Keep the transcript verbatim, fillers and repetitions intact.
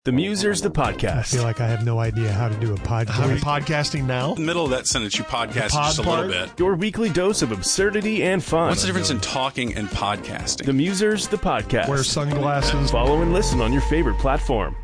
The Musers, the I podcast. feel like I have no idea how to do a Are we podcast. podcasting now? In the middle of that sentence, you podcast pod just a part? little bit. Your weekly dose of absurdity and fun. What's the difference in talking and podcasting? The Musers, the podcast. Wear sunglasses. Follow and listen on your favorite platform.